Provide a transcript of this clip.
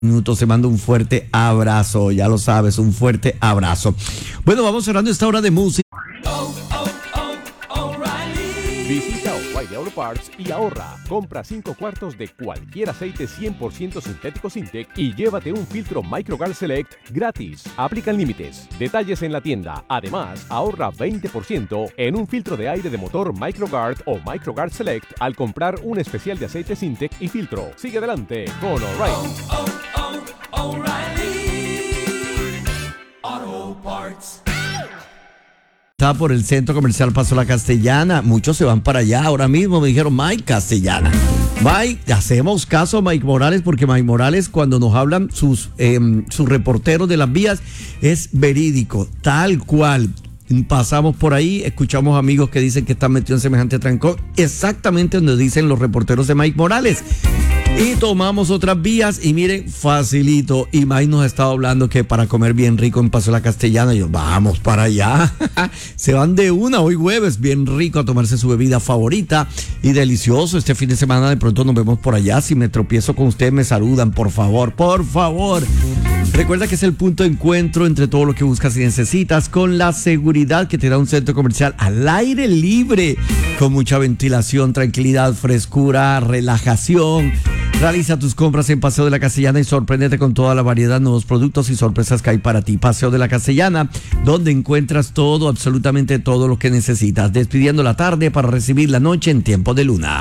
Minutos, te mando un fuerte abrazo, ya lo sabes, un fuerte abrazo. Bueno, vamos cerrando esta hora de música. Visita O'Reilly Auto Parts y ahorra. Compra 5 cuartos de cualquier aceite 100% sintético Sintec y llévate un filtro Microguard Select gratis. Aplican límites. Detalles en la tienda. Además, ahorra 20% en un filtro de aire de motor Microguard o Microguard Select al comprar un especial de aceite Sintec y filtro. Sigue adelante con O'Reilly. O'Reilly Auto Parts. Está por el centro comercial Paso La Castellana. Muchos se van para allá ahora mismo. Me dijeron, Mike, Castellana. Mike, hacemos caso a Mike Morales, porque Mike Morales, cuando nos hablan sus reporteros de las vías, es verídico, tal cual. Pasamos por ahí, escuchamos amigos que dicen que están metidos en semejante trancón, exactamente donde dicen los reporteros de Mike Morales. Y tomamos otras vías y miren, facilito. Y Mike nos ha estado hablando que para comer bien rico en Paso La Castellana, yo, vamos para allá. Se van de una hoy jueves, bien rico, a tomarse su bebida favorita y delicioso. Este fin de semana de pronto nos vemos por allá. Si me tropiezo con ustedes, me saludan, por favor, por favor. Recuerda que es el punto de encuentro entre todo lo que buscas y necesitas, con la seguridad que te da un centro comercial al aire libre, con mucha ventilación, tranquilidad, frescura, relajación. Realiza tus compras en Paseo de la Castellana y sorpréndete con toda la variedad de nuevos productos y sorpresas que hay para ti. Paseo de la Castellana, donde encuentras todo, absolutamente todo lo que necesitas. Despidiendo la tarde para recibir la noche en tiempo de luna.